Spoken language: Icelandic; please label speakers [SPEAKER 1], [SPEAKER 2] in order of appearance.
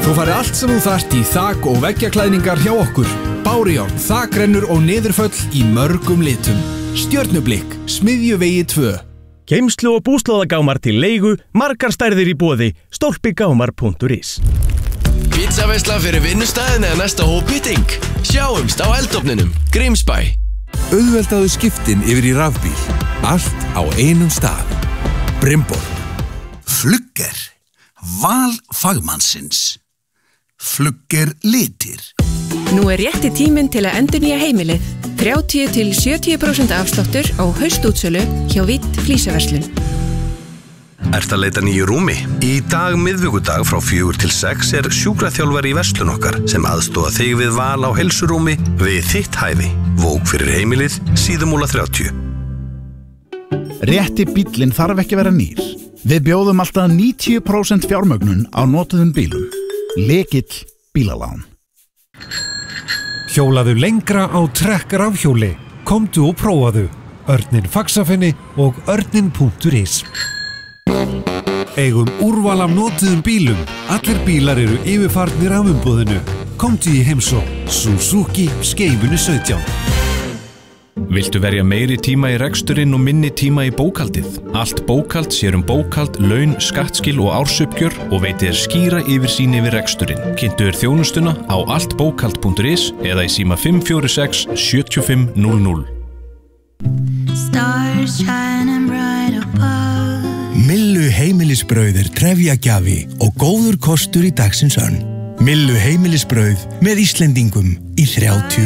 [SPEAKER 1] Þú farið allt sem þú þarft í þak- og veggjaklæðningar hjá okkur. Bárujárn, þakrennur og niðurföll í mörgum litum. Stjörnublikk, Smiðjuvegi 2.
[SPEAKER 2] Geymslu- og búslóðagámar til leigu, margar stærðir í boði, stolpigámar.is.
[SPEAKER 3] Pizzaveisla fyrir vinnustæðin eða næsta hóphitting. Sjáumst á eldofninum, Grímsbæ.
[SPEAKER 4] Auðveldaðu skiptin yfir í rafbíl. Allt á einum stað. Brimborg.
[SPEAKER 5] Flugger. Val fagmannsins. Flugger litir.
[SPEAKER 6] Nú rétti tíminn til að endurnýja heimilið. 30–70% afsláttur á haustútsölu hjá Vitt Flísaverslun.
[SPEAKER 7] Ertu að leita nýju rúmi? Í dag miðvikudag frá 4 til 6 sjúkraþjálfari í verslun okkar sem aðstoða þig við val á heilsurúmi við þitt hæfi. Vóg fyrir heimilið, Síðumúla 30.
[SPEAKER 8] Rétti bíllinn þarf ekki vera nýr. Við bjóðum alltaf 90% fjármögnun á notuðum bílum. Lykill bílalán.
[SPEAKER 9] Hjólaðu lengra á Trekk rafhjóli. Komdu og prófaðu. Örninn Faxafinni og örninn.is. Eigum úrval af notuðum bílum. Allir bílar eru yfirfarnir af umboðinu. Komdu í heimsókn. Suzuki Skeifunni 17.
[SPEAKER 10] Viltu verja meiri tíma í reksturinn og minni tíma í bókhaldið? Allt bókhald sér bókhald, laun, skattskil og ársuppgjör og veitir skýra yfirsýn yfir reksturinn. Kynntu þjónustuna á altbókhald.is eða í síma 546 7500.
[SPEAKER 11] Millu heimilisbrauð trefjagjafi og góður kostur í dagsins önn. Millu heimilisbrauð með Íslendingum í 30